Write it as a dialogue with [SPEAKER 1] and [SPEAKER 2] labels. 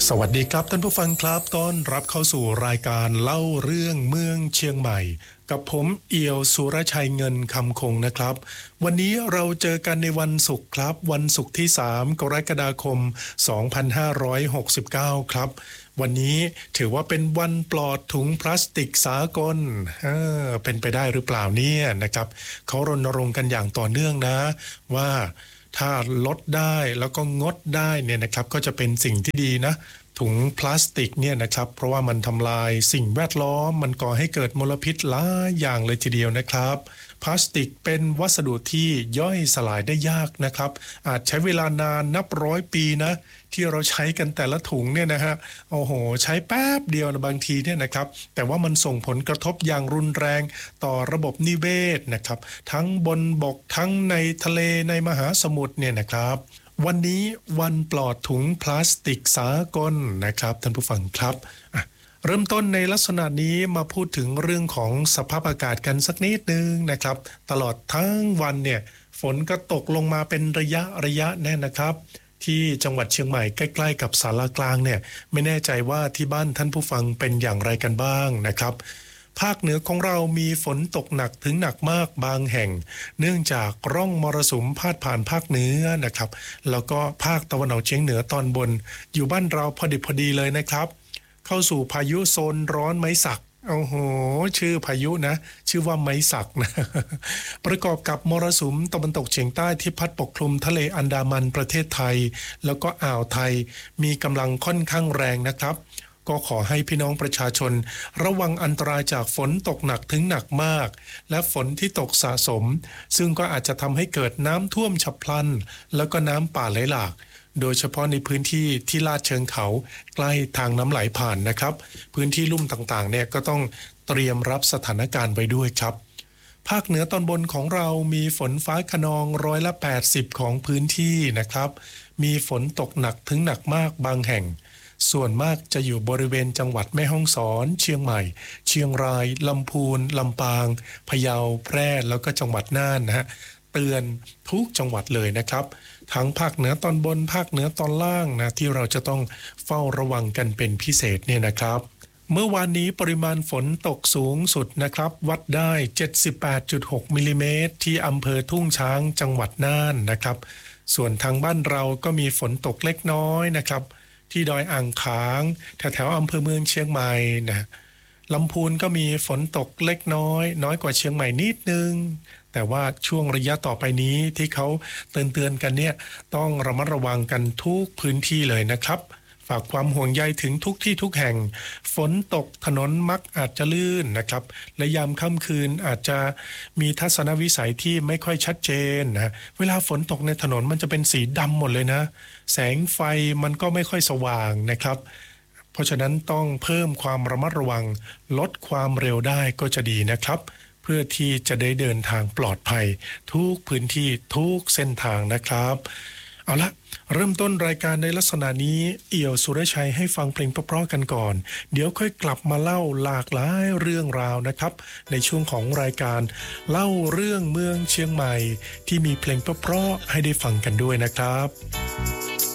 [SPEAKER 1] สวัสดีครับท่านผู้ฟังครับต้อนรับเข้าสู่รายการเล่าเรื่องเมืองเชียงใหม่กับผมเอี่ยวสุรชัยเงินคำคงนะครับวันนี้เราเจอกันในวันศุกร์ครับวันศุกร์ที่3กรกฎาคม2569ครับวันนี้ถือว่าเป็นวันปลอดถุงพลาสติกสากลเป็นไปได้หรือเปล่าเนี่ยนะครับเขารณรงค์กันอย่างต่อเนื่องนะว่าถ้าลดได้แล้วก็งดได้เนี่ยนะครับก็จะเป็นสิ่งที่ดีนะถุงพลาสติกเนี่ยนะครับเพราะว่ามันทำลายสิ่งแวดล้อมมันก่อให้เกิดมลพิษหลายอย่างเลยทีเดียวนะครับพลาสติกเป็นวัสดุที่ย่อยสลายได้ยากนะครับอาจใช้เวลานานนับร้อยปีนะที่เราใช้กันแต่ละถุงเนี่ยนะฮะโอ้โหใช้แป๊บเดียวนะบางทีเนี่ยนะครับแต่ว่ามันส่งผลกระทบอย่างรุนแรงต่อระบบนิเวศนะครับทั้งบนบกทั้งในทะเลในมหาสมุทรเนี่ยนะครับวันนี้วันปลอดถุงพลาสติกสากลนะครับท่านผู้ฟังครับเริ่มต้นในลักษณะนี้มาพูดถึงเรื่องของสภาพอากาศกันสักนิดนึงนะครับตลอดทั้งวันเนี่ยฝนก็ตกลงมาเป็นระยะแน่นะครับที่จังหวัดเชียงใหม่ใกล้ๆกับศาลากลางเนี่ยไม่แน่ใจว่าที่บ้านท่านผู้ฟังเป็นอย่างไรกันบ้างนะครับภาคเหนือของเรามีฝนตกหนักถึงหนักมากบางแห่งเนื่องจากร่องมรสุมพาดผ่านภาคเหนือนะครับแล้วก็ภาคตะวันออกเฉียงเหนือตอนบนอยู่บ้านเราพอดีเลยนะครับเข้าสู่พายุโซนร้อนไม้สักโอ้โหชื่อพายุนะชื่อว่าไม้สักนะประกอบกับมรสุมตะวันตกเฉียงใต้ที่พัดปกคลุมทะเลอันดามันประเทศไทยแล้วก็อ่าวไทยมีกำลังค่อนข้างแรงนะครับก็ขอให้พี่น้องประชาชนระวังอันตรายจากฝนตกหนักถึงหนักมากและฝนที่ตกสะสมซึ่งก็อาจจะทำให้เกิดน้ำท่วมฉับพลันแล้วก็น้ำป่าไหลหลากโดยเฉพาะในพื้นที่ที่ลาดเชิงเขาใกล้ทางน้ำไหลผ่านนะครับพื้นที่ลุ่มต่างๆเนี่ยก็ต้องเตรียมรับสถานการณ์ไว้ด้วยครับภาคเหนือตอนบนของเรามีฝนฟ้าคะนอง80%ของพื้นที่นะครับมีฝนตกหนักถึงหนักมากบางแห่งส่วนมากจะอยู่บริเวณจังหวัดแม่ฮ่องสอนเชียงใหม่เชียงรายลำพูนลำปางพะเยาแพร่แล้วก็จังหวัดน่านนะฮะเตือนทุกจังหวัดเลยนะครับทั้งภาคเหนือตอนบนภาคเหนือตอนล่างนะที่เราจะต้องเฝ้าระวังกันเป็นพิเศษเนี่ยนะครับเมื่อวานนี้ปริมาณฝนตกสูงสุดนะครับวัดได้ 78.6 มิลลิเมตรที่อำเภอทุ่งช้างจังหวัดน่านนะครับส่วนทางบ้านเราก็มีฝนตกเล็กน้อยนะครับที่ดอยอ่างขางแถวอำเภอเมืองเชียงใหม่นะลำพูนก็มีฝนตกเล็กน้อยกว่าเชียงใหม่นิดนึงแต่ว่าช่วงระยะต่อไปนี้ที่เขาเตือนกันเนี่ยต้องระมัดระวังกันทุกพื้นที่เลยนะครับฝากความห่วงใยถึงทุกที่ทุกแห่งฝนตกถนนมักอาจจะลื่นนะครับและยามค่ำคืนอาจจะมีทัศนวิสัยที่ไม่ค่อยชัดเจนนะเวลาฝนตกในถนนมันจะเป็นสีดำหมดเลยนะแสงไฟมันก็ไม่ค่อยสว่างนะครับเพราะฉะนั้นต้องเพิ่มความระมัดระวังลดความเร็วได้ก็จะดีนะครับเพื่อที่จะได้เดินทางปลอดภัยทุกพื้นที่ทุกเส้นทางนะครับเอาละเริ่มต้นรายการในลักษณะนี้เอี่ยวสุรชัยให้ฟังเพลงเพราะๆกันก่อนเดี๋ยวค่อยกลับมาเล่าหลากหลายเรื่องราวนะครับในช่วงของรายการเล่าเรื่องเมืองเชียงใหม่ที่มีเพลงเพราะๆให้ได้ฟังกันด้วยนะครับ